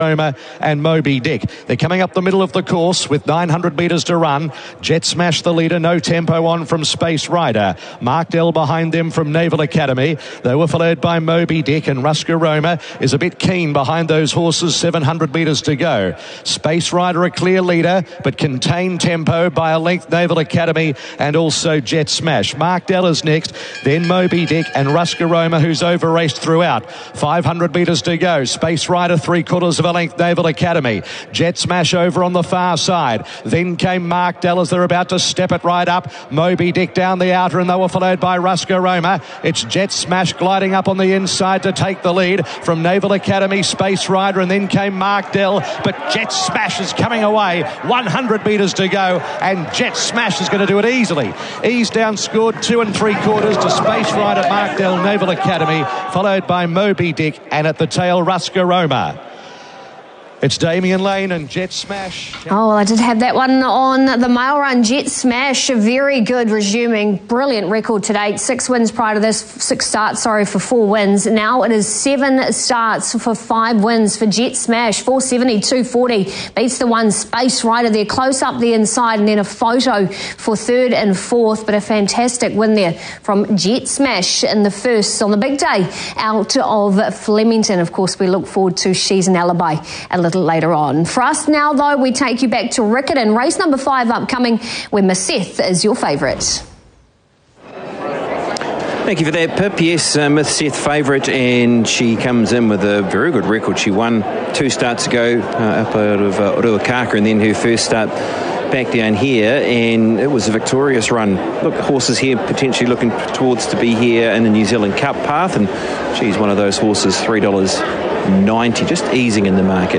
Roma and Moby Dick. They're coming up the middle of the course with 900 metres to run. Jet Smash the leader, no tempo on from Space Rider. Mark Dell behind them from Naval Academy. They were followed by Moby Dick, and Ruska Roma is a bit keen behind those horses, 700 metres to go. Space Rider a clear leader, but contained tempo by a length, Naval Academy and also Jet Smash. Mark Dell is next, then Moby Dick and Ruska Roma, who's over raced throughout. 500 metres to go. Space Rider 3/4 of a length, Naval Academy. Jet Smash over on the far side. Then came Mark Dell as they're about to step it right up. Moby Dick down the outer, and they were followed by Ruska Roma. It's Jet Smash gliding up on the inside to take the lead from Naval Academy, Space Rider, and then came Mark Dell. But Jet Smash is coming away. 100 metres to go, and Jet Smash is going to do it easily. Ease down scored 2 3/4 to Space Rider, Mark Dell, Naval Academy, followed by Moby Dick, and at the tail, Ruska Roma. It's Damien Lane and Jet Smash. Oh, well, I did have that one on the mail run. Jet Smash, very good resuming. Brilliant record to date. 6 wins prior to this. 6 starts, for 4 wins. Now it is 7 starts for 5 wins for Jet Smash. 470, 240. Beats the one Space Rider there. Close up the inside, and then a photo for 3rd and 4th. But a fantastic win there from Jet Smash in the first on the big day out of Flemington. Of course, we look forward to She's an Alibi a little later on. For us now, though, we take you back to Riccarton. Race number 5 upcoming, where Miss Seth is your favourite. Thank you for that, Pip. Yes, Miss Seth favourite, and she comes in with a very good record. She won 2 starts ago up out of Ruakaka, and then her first start back down here, and it was a victorious run. Look, horses here potentially looking towards to be here in the New Zealand Cup path, and she's one of those horses, $3.90, just easing in the market.